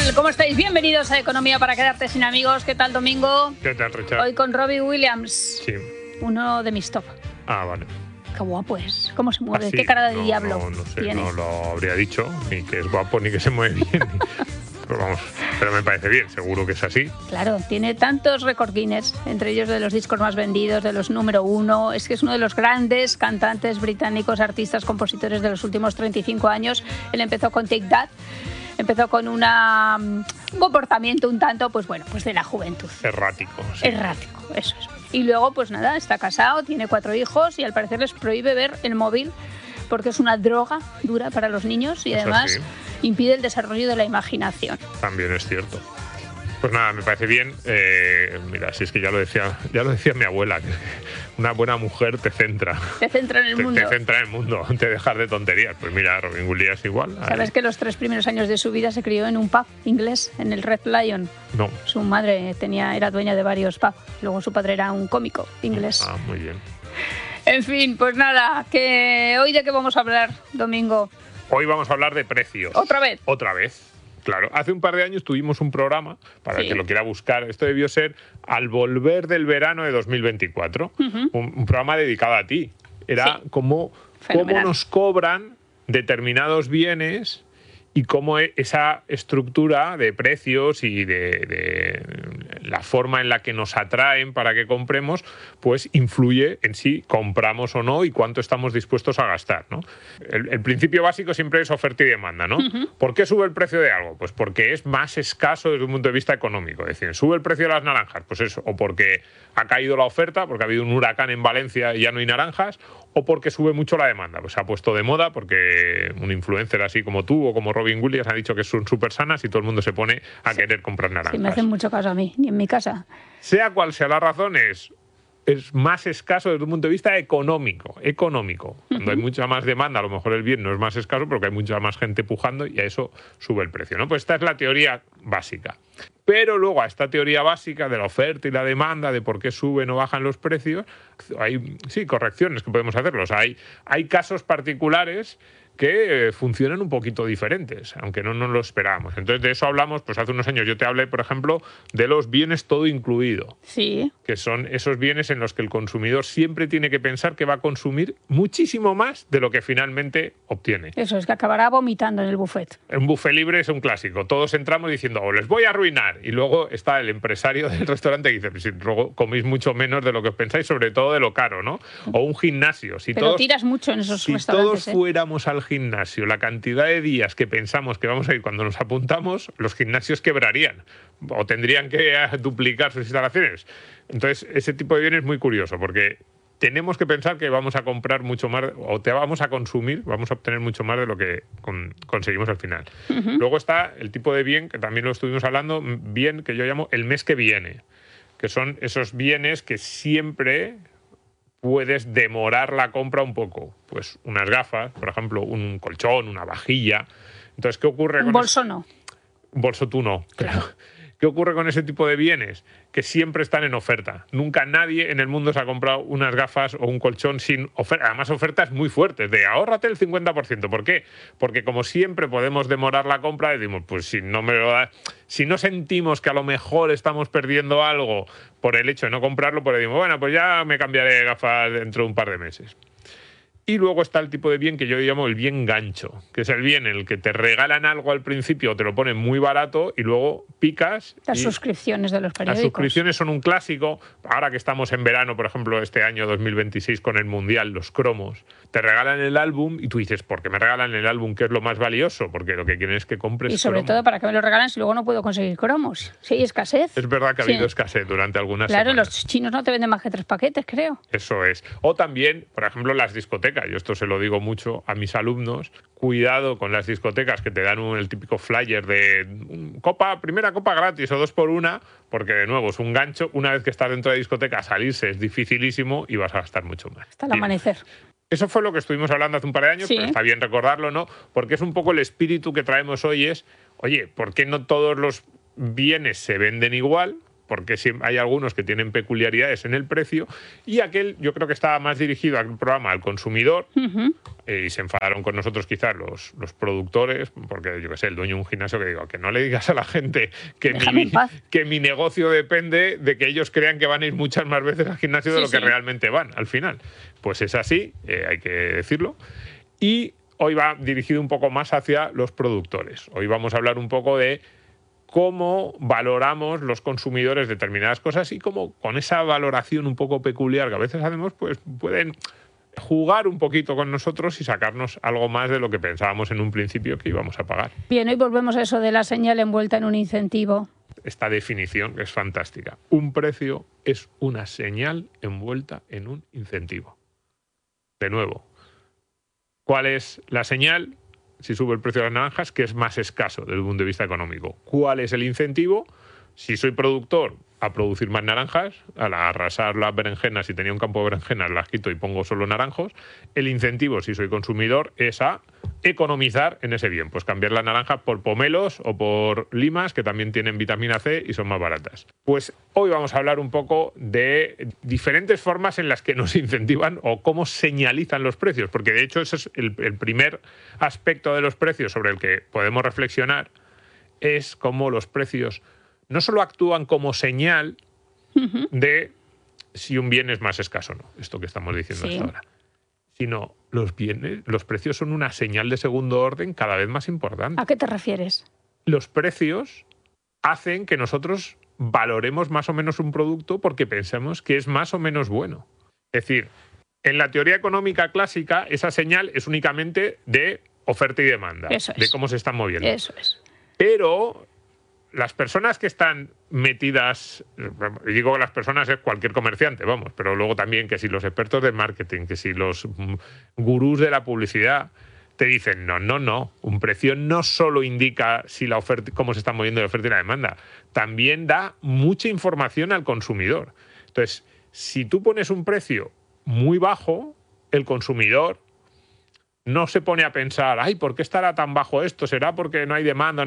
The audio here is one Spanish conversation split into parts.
tal? ¿Cómo estáis? Bienvenidos a Economía para quedarte sin amigos. ¿Qué tal, Domingo? ¿Qué tal, Richard? Hoy con Robbie Williams. Sí. Uno de mis top. Ah, vale. Qué guapo es. ¿Cómo se mueve? ¿Ah, sí? ¿Qué cara de No, diablo no sé, tiene? no lo habría dicho, ni que es guapo, ni que se mueve bien. Pero vamos, pero me parece bien, seguro que es así. Claro, tiene tantos récord Guinness, entre ellos de los discos más vendidos, de los número uno. Es que es uno de los grandes cantantes británicos, artistas, compositores de los últimos 35 años. Él empezó con Take That. Empezó con un comportamiento un tanto, pues bueno, pues de la juventud. Errático. Sí. Errático, eso es. Y luego, pues nada, está casado, tiene 4 hijos y al parecer les prohíbe ver el móvil porque es una droga dura para los niños y además impide el desarrollo de la imaginación. También es cierto. Pues nada, me parece bien. Mira, si es que ya lo decía mi abuela, que una buena mujer te centra. Te centra en el mundo. Te centra en el mundo, te dejas de tonterías. Pues mira, Robin Williams igual. ¿Sabes que los 3 primeros años de su vida se crió en un pub inglés, en el Red Lion? No. Su madre era dueña de varios pubs. Luego su padre era un cómico inglés. Ah, muy bien. En fin, pues nada, que hoy de qué vamos a hablar, Domingo. Hoy vamos a hablar de precios. ¿Otra vez? Otra vez. Claro, hace un par de años tuvimos un programa, para el que lo quiera buscar, esto debió ser al volver del verano de 2024, un programa dedicado a ti. Era cómo nos cobran determinados bienes y cómo esa estructura de precios y de la forma en la que nos atraen para que compremos, pues influye en si compramos o no y cuánto estamos dispuestos a gastar, ¿no? El principio básico siempre es oferta y demanda, ¿no? ¿Por qué sube el precio de algo? Pues porque es más escaso desde un punto de vista económico. Es decir, ¿sube el precio de las naranjas? Pues eso, o porque ha caído la oferta, porque ha habido un huracán en Valencia y ya no hay naranjas, o porque sube mucho la demanda. Pues se ha puesto de moda porque un influencer así como tú o como Robin Williams ha dicho que son súper sanas y todo el mundo se pone a querer comprar naranjas. Sí, me hacen mucho caso a mí, ni en mi casa. Sea cual sea la razón, es más escaso desde un punto de vista económico. Cuando hay mucha más demanda, a lo mejor el bien no es más escaso porque hay mucha más gente pujando y a eso sube el precio, ¿no? Pues esta es la teoría básica. Pero luego a esta teoría básica de la oferta y la demanda, de por qué suben o bajan los precios, hay correcciones que podemos hacerlos. Hay casos particulares que funcionan un poquito diferentes, aunque no nos lo esperábamos. Entonces, de eso hablamos, pues hace unos años yo te hablé, por ejemplo, de los bienes todo incluido. Sí. Que son esos bienes en los que el consumidor siempre tiene que pensar que va a consumir muchísimo más de lo que finalmente obtiene. Eso es, que acabará vomitando en el buffet. Un buffet libre es un clásico. Todos entramos diciendo, les voy a arruinar. Y luego está el empresario del restaurante que dice, pues si luego coméis mucho menos de lo que os pensáis, sobre todo de lo caro, ¿no? O un gimnasio. Pero tiras mucho en esos restaurantes. Si todos fuéramos al gimnasio, la cantidad de días que pensamos que vamos a ir cuando nos apuntamos, los gimnasios quebrarían o tendrían que duplicar sus instalaciones. Entonces, ese tipo de bienes es muy curioso porque tenemos que pensar que vamos a comprar mucho más o te vamos a consumir, vamos a obtener mucho más de lo que conseguimos al final. Luego está el tipo de bien, que también lo estuvimos hablando, bien que yo llamo el mes que viene, que son esos bienes que siempre puedes demorar la compra un poco. Pues unas gafas, por ejemplo, un colchón, una vajilla. Entonces, ¿qué ocurre con un bolso no? Un bolso tú no. Claro. ¿Qué ocurre con ese tipo de bienes? Que siempre están en oferta. Nunca nadie en el mundo se ha comprado unas gafas o un colchón sin oferta. Además, ofertas muy fuertes, de ahórrate el 50%. ¿Por qué? Porque como siempre podemos demorar la compra, decimos, pues si no me lo da, si no sentimos que a lo mejor estamos perdiendo algo por el hecho de no comprarlo, pues decimos, bueno, pues ya me cambiaré de gafas dentro de un par de meses. Y luego está el tipo de bien que yo llamo el bien gancho, que es el bien en el que te regalan algo al principio, te lo ponen muy barato y luego picas. Las suscripciones de los periódicos. Las suscripciones son un clásico. Ahora que estamos en verano, por ejemplo, este año 2026 con el Mundial, los cromos, te regalan el álbum y tú dices, ¿por qué me regalan el álbum que es lo más valioso? Porque lo que quieren es que compres y sobre cromo. todo, ¿para qué me lo regalan si luego no puedo conseguir cromos? Si hay escasez. Es verdad que ha habido escasez durante algunas semanas. Claro, los chinos no te venden más que 3 paquetes, creo. Eso es. O también, por ejemplo, las discotecas. Yo esto se lo digo mucho a mis alumnos. Cuidado con las discotecas que te dan el típico flyer de primera copa gratis o 2 por 1, porque de nuevo es un gancho. Una vez que estás dentro de la discoteca, salirse es dificilísimo y vas a gastar mucho más. Hasta el amanecer. Eso fue lo que estuvimos hablando hace un par de años, pero está bien recordarlo, ¿no? Porque es un poco el espíritu que traemos hoy es, oye, ¿por qué no todos los bienes se venden igual? porque hay algunos que tienen peculiaridades en el precio, y aquel yo creo que estaba más dirigido al programa al consumidor, y se enfadaron con nosotros quizás los productores, porque yo qué sé, el dueño de un gimnasio que digo, que no le digas a la gente que mi negocio depende de que ellos crean que van a ir muchas más veces al gimnasio de lo que realmente van al final. Pues es así, hay que decirlo. Y hoy va dirigido un poco más hacia los productores. Hoy vamos a hablar un poco de cómo valoramos los consumidores determinadas cosas y cómo con esa valoración un poco peculiar que a veces hacemos, pues pueden jugar un poquito con nosotros y sacarnos algo más de lo que pensábamos en un principio que íbamos a pagar. Bien, hoy volvemos a eso de la señal envuelta en un incentivo. Esta definición es fantástica. Un precio es una señal envuelta en un incentivo. De nuevo, ¿cuál es la señal? Si sube el precio de las naranjas, que es más escaso desde el punto de vista económico. ¿Cuál es el incentivo? Si soy productor, a producir más naranjas, a arrasar las berenjenas, si tenía un campo de berenjenas, las quito y pongo solo naranjos. El incentivo, si soy consumidor, es a economizar en ese bien. Pues cambiar las naranjas por pomelos o por limas, que también tienen vitamina C y son más baratas. Pues hoy vamos a hablar un poco de diferentes formas en las que nos incentivan o cómo señalizan los precios, porque de hecho ese es el primer aspecto de los precios sobre el que podemos reflexionar, es cómo los precios no solo actúan como señal de si un bien es más escaso o no, esto que estamos diciendo hasta ahora, sino los precios son una señal de segundo orden cada vez más importante. ¿A qué te refieres? Los precios hacen que nosotros valoremos más o menos un producto porque pensamos que es más o menos bueno. Es decir, en la teoría económica clásica, esa señal es únicamente de oferta y demanda, de cómo se están moviendo. Eso es. Pero las personas que están metidas, y digo las personas es cualquier comerciante, vamos, pero luego también que si los expertos de marketing, que si los gurús de la publicidad te dicen, no, un precio no solo indica si la oferta, cómo se está moviendo la oferta y la demanda, también da mucha información al consumidor. Entonces, si tú pones un precio muy bajo, el consumidor no se pone a pensar, ¿por qué estará tan bajo esto? ¿Será porque no hay demanda?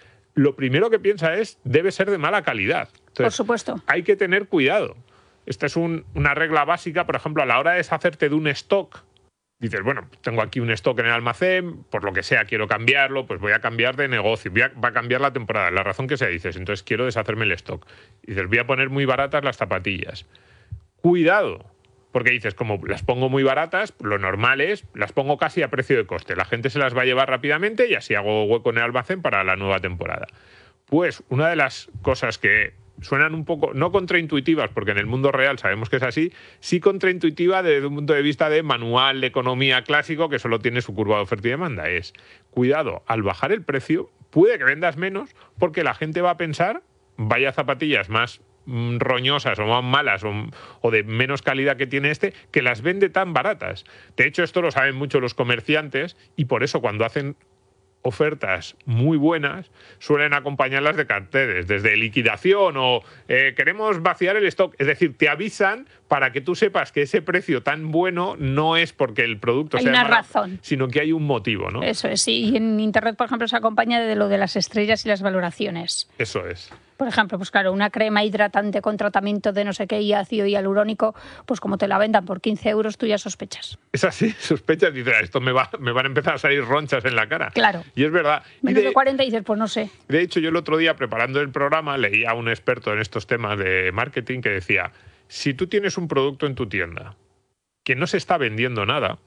Lo primero que piensa es, debe ser de mala calidad. Entonces, por supuesto. Hay que tener cuidado. Esta es una regla básica, por ejemplo, a la hora de deshacerte de un stock. Dices, bueno, tengo aquí un stock en el almacén, por lo que sea, quiero cambiarlo, pues voy a cambiar de negocio, va a cambiar la temporada, la razón que sea, dices, entonces quiero deshacerme el stock. Dices, voy a poner muy baratas las zapatillas. Cuidado, porque dices, como las pongo muy baratas, lo normal es, las pongo casi a precio de coste. La gente se las va a llevar rápidamente y así hago hueco en el almacén para la nueva temporada. Pues una de las cosas que suenan un poco, no contraintuitivas, porque en el mundo real sabemos que es así, sí contraintuitiva desde un punto de vista de manual de economía clásico que solo tiene su curva de oferta y demanda. Es, cuidado, al bajar el precio, puede que vendas menos porque la gente va a pensar, vaya zapatillas más roñosas o más malas o de menos calidad que tiene que las vende tan baratas. De hecho, esto lo saben mucho los comerciantes y por eso cuando hacen ofertas muy buenas suelen acompañarlas de carteles, desde liquidación o queremos vaciar el stock. Es decir, te avisan para que tú sepas que ese precio tan bueno no es porque el producto hay sea una barato, razón, sino que hay un motivo, ¿no? Eso es, y en Internet, por ejemplo, se acompaña de lo de las estrellas y las valoraciones. Eso es. Por ejemplo, pues claro, una crema hidratante con tratamiento de no sé qué y ácido hialurónico, pues como te la vendan por 15 euros, tú ya sospechas. Es así, sospechas, dices, esto me van a empezar a salir ronchas en la cara. Claro. Y es verdad. Menos de 40 y dices, pues no sé. De hecho, yo el otro día, preparando el programa, leía a un experto en estos temas de marketing que decía, si tú tienes un producto en tu tienda que no se está vendiendo nada,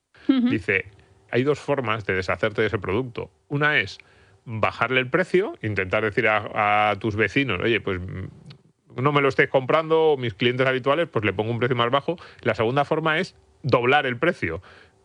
dice, hay dos formas de deshacerte de ese producto. Una es bajarle el precio, intentar decir a tus vecinos, oye, pues no me lo estéis comprando, mis clientes habituales, pues le pongo un precio más bajo. La segunda forma es doblar el precio.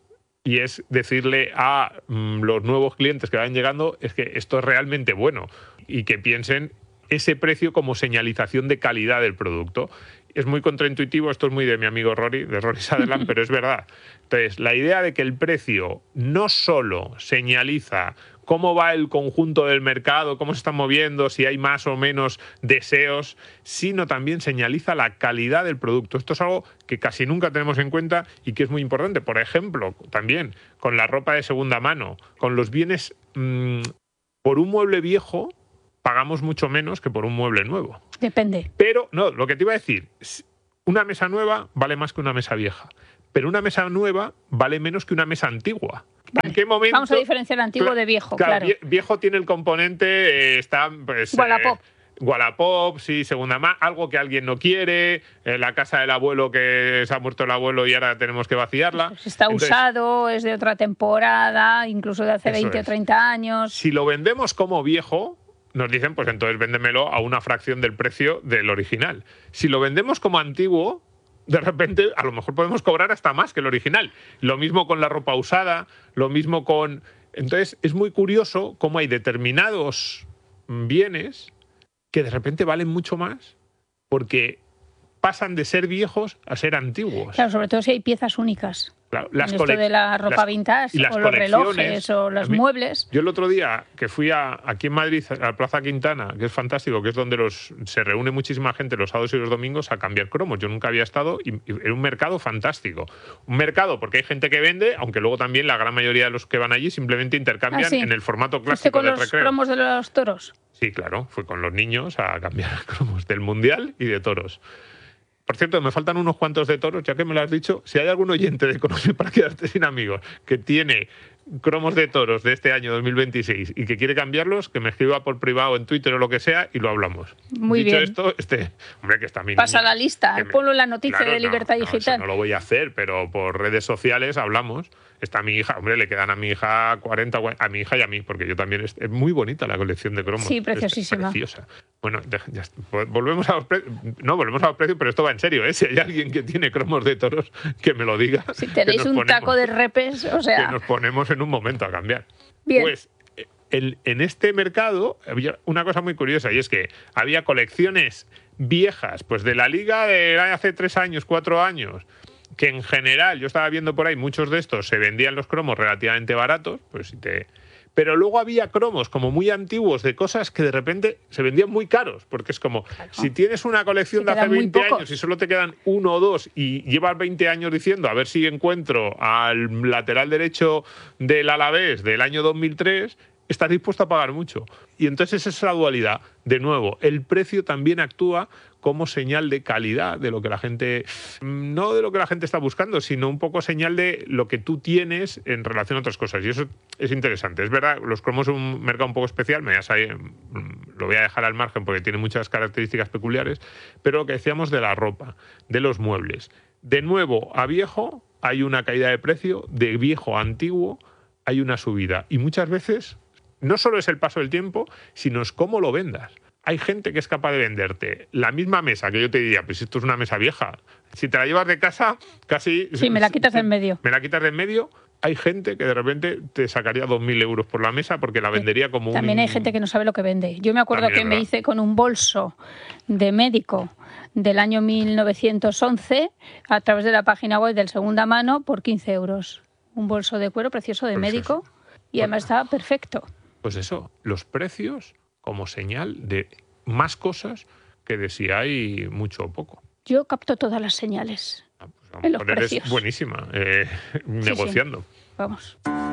Y es decirle a los nuevos clientes que vayan llegando, es que esto es realmente bueno y que piensen ese precio como señalización de calidad del producto. Es muy contraintuitivo, esto es muy de mi amigo Rory, de Rory Sutherland, pero es verdad. Entonces, la idea de que el precio no solo señaliza cómo va el conjunto del mercado, cómo se está moviendo, si hay más o menos deseos, sino también señaliza la calidad del producto. Esto es algo que casi nunca tenemos en cuenta y que es muy importante. Por ejemplo, también con la ropa de segunda mano, con los bienes, por un mueble viejo pagamos mucho menos que por un mueble nuevo. Depende. Pero, no, lo que te iba a decir, una mesa nueva vale más que una mesa vieja, pero una mesa nueva vale menos que una mesa antigua. Vale. ¿En qué momento? Vamos a diferenciar antiguo de viejo, claro. Viejo tiene el componente, está... Pues, Wallapop. Wallapop, sí, segunda mano, algo que alguien no quiere, la casa del abuelo que se ha muerto el abuelo y ahora tenemos que vaciarla. Pues está usado, es de otra temporada, incluso de hace 20 o 30 años. Si lo vendemos como viejo, nos dicen, pues entonces véndemelo a una fracción del precio del original. Si lo vendemos como antiguo, de repente a lo mejor podemos cobrar hasta más que el original. Lo mismo con la ropa usada, lo mismo con... Entonces es muy curioso cómo hay determinados bienes que de repente valen mucho más porque pasan de ser viejos a ser antiguos. Claro, sobre todo si hay piezas únicas. Claro, esto de la ropa vintage o los relojes o los muebles. Yo el otro día que fui aquí en Madrid a la Plaza Quintana, que es fantástico, que es donde se reúne muchísima gente los sábados y los domingos a cambiar cromos. Yo nunca había estado y era un mercado fantástico. Un mercado porque hay gente que vende, aunque luego también la gran mayoría de los que van allí simplemente intercambian en el formato clásico del recreo. ¿Fuiste con los cromos de los toros? Sí, claro. Fui con los niños a cambiar cromos del Mundial y de toros. Por cierto, me faltan unos cuantos de toros, ya que me lo has dicho. Si hay algún oyente de Economía para quedarte sin amigos que tiene cromos de toros de este año 2026 y que quiere cambiarlos, que me escriba por privado en Twitter o lo que sea y lo hablamos. Muy Dicho bien. Esto, hombre, que está mi Pasa niña, la lista, ponlo en la noticia claro, de Libertad Digital. Eso no lo voy a hacer, pero por redes sociales hablamos. Está mi hija, hombre, le quedan a mi hija 40, a mi hija y a mí, porque yo también, es muy bonita la colección de cromos. Sí, preciosísima. Es preciosa. Bueno, volvemos a los precios. No, volvemos a los precios, pero esto va en serio, ¿eh? Si hay alguien que tiene cromos de toros, que me lo diga. Si tenéis un taco de repes, o sea... Que nos ponemos en un momento a cambiar. Bien. Pues en este mercado había una cosa muy curiosa, y es que había colecciones viejas, pues de la liga de hace 3 años, 4 años, que en general, yo estaba viendo por ahí, muchos de estos se vendían los cromos relativamente baratos, pues pero luego había cromos como muy antiguos de cosas que de repente se vendían muy caros, porque es como, si tienes una colección de hace 20 años y solo te quedan 1 o 2 y llevas 20 años diciendo a ver si encuentro al lateral derecho del Alavés del año 2003, estás dispuesto a pagar mucho. Y entonces esa es la dualidad. De nuevo, el precio también actúa como señal de calidad de lo que la gente, no de lo que la gente está buscando, sino un poco señal de lo que tú tienes en relación a otras cosas. Y eso es interesante. Es verdad, los cromos son un mercado un poco especial, lo voy a dejar al margen porque tiene muchas características peculiares, pero lo que decíamos de la ropa, de los muebles. De nuevo a viejo hay una caída de precio, de viejo a antiguo hay una subida. Y muchas veces no solo es el paso del tiempo, sino es cómo lo vendas. Hay gente que es capaz de venderte la misma mesa, que yo te diría, pues esto es una mesa vieja. Si te la llevas de casa, casi... Sí, me la quitas de en medio. Me la quitas de en medio. Hay gente que de repente te sacaría 2.000 euros por la mesa porque la vendería como También hay gente que no sabe lo que vende. Yo me acuerdo que me hice con un bolso de médico del año 1911 a través de la página web del Segunda Mano por 15 euros. Un bolso de cuero precioso de médico y además estaba perfecto. Pues eso, los precios como señal de más cosas que de si hay mucho o poco. Yo capto todas las señales en los precios. Eres buenísima negociando. Sí. Vamos.